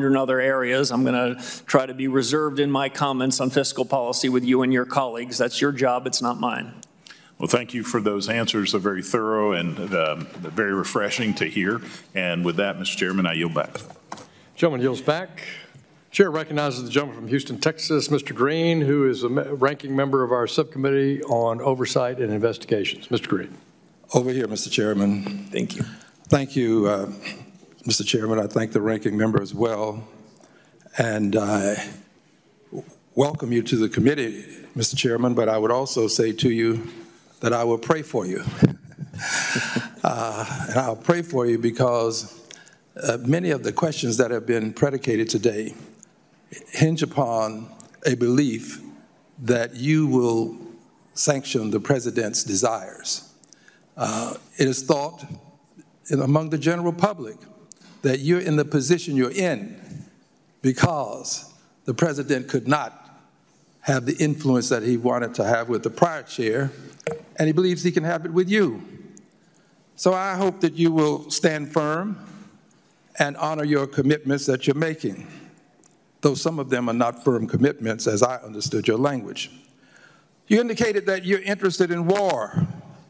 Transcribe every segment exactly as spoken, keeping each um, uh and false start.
respond in other areas. I'm going to try to be reserved in my comments on fiscal policy with you and your colleagues. That's your job. It's not mine. Well, thank you for those answers. They're very thorough and um, very refreshing to hear. And with that, Mister Chairman, I yield back. Gentleman yields back. Chair recognizes the gentleman from Houston, Texas, Mister Green, who is a ranking member of our subcommittee on oversight and investigations. Mister Green. Over here, Mister Chairman. Thank you. Thank you, uh, Mister Chairman. I thank the ranking member as well. And I welcome you to the committee, Mister Chairman, but I would also say to you that I will pray for you. uh, and I'll pray for you because uh, many of the questions that have been predicated today hinge upon a belief that you will sanction the president's desires. Uh, it is thought in, among the general public that you're in the position you're in because the president could not have the influence that he wanted to have with the prior chair, and he believes he can have it with you. So I hope that you will stand firm and honor your commitments that you're making, though some of them are not firm commitments as I understood your language. You indicated that you're interested in war.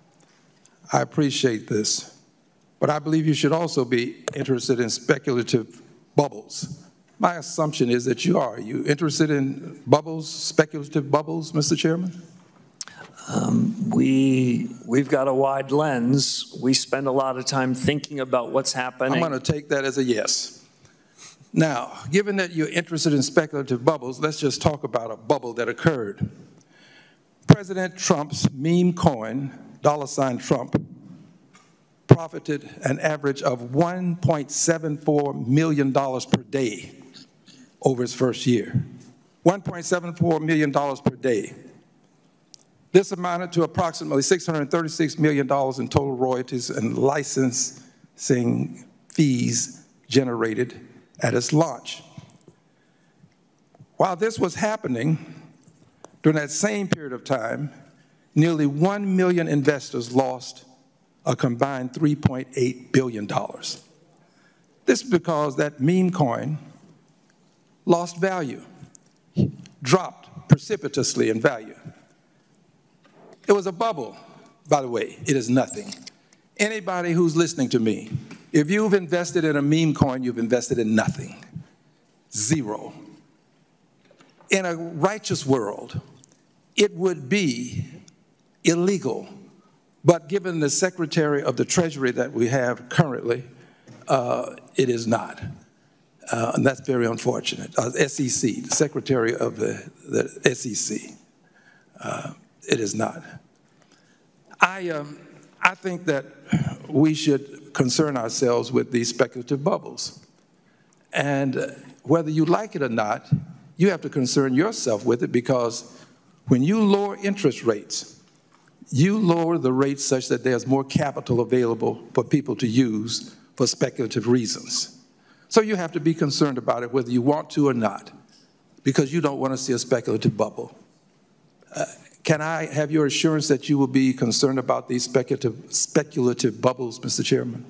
I appreciate this, but I believe you should also be interested in speculative bubbles. My assumption is that you are. Are you interested in bubbles, speculative bubbles, Mister Chairman? Um, we, we've got a wide lens. We spend a lot of time thinking about what's happening. I'm going to take that as a yes. Now, given that you're interested in speculative bubbles, let's just talk about a bubble that occurred. President Trump's meme coin, dollar sign Trump, profited an average of one point seven four million dollars per day over his first year. one point seven four million dollars per day. This amounted to approximately six hundred thirty-six million dollars in total royalties and licensing fees generated at its launch. While this was happening, during that same period of time, nearly one million investors lost a combined three point eight billion dollars. This is because that meme coin lost value, dropped precipitously in value. It was a bubble, by the way. It is nothing. Anybody who's listening to me, if you've invested in a meme coin, you've invested in nothing. Zero. In a righteous world, it would be illegal. But given the Secretary of the Treasury that we have currently, uh, it is not. Uh, and that's very unfortunate. Uh, S E C, the Secretary of the, the S E C. Uh, it is not. I, um, I think that we should concern ourselves with these speculative bubbles. And uh, whether you like it or not, you have to concern yourself with it, because when you lower interest rates, you lower the rates such that there's more capital available for people to use for speculative reasons. So you have to be concerned about it whether you want to or not, because you don't want to see a speculative bubble. Uh, can I have your assurance that you will be concerned about these speculative, speculative bubbles, Mister Chairman?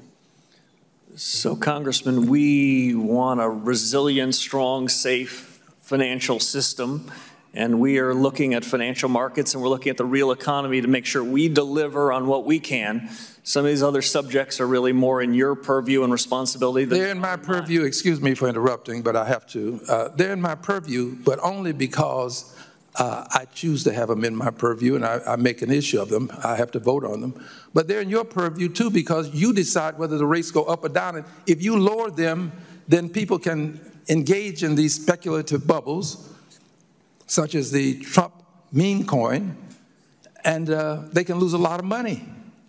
So, Congressman, we want a resilient, strong, safe financial system. And we are looking at financial markets, and we're looking at the real economy to make sure we deliver on what we can. Some of these other subjects are really more in your purview and responsibility. Than they're in my purview. Excuse me for interrupting, but I have to. Uh, they're in my purview, but only because uh, I choose to have them in my purview, and I, I make an issue of them. I have to vote on them. But they're in your purview, too, because you decide whether the rates go up or down. And if you lower them, then people can engage in these speculative bubbles, such as the Trump meme coin, and uh, they can lose a lot of money.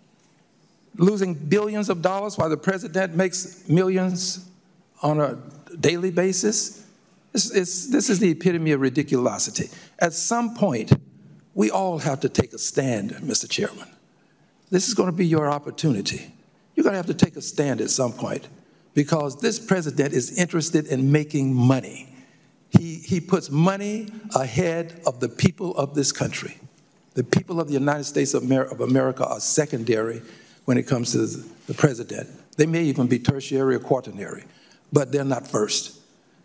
Losing billions of dollars while the president makes millions on a daily basis. It's, it's, this is the epitome of ridiculosity. At some point, we all have to take a stand, Mister Chairman. This is going to be your opportunity. You're going to have to take a stand at some point, because this president is interested in making money. He, he puts money ahead of the people of this country. The people of the United States of America are secondary when it comes to the president. They may even be tertiary or quaternary, but they're not first.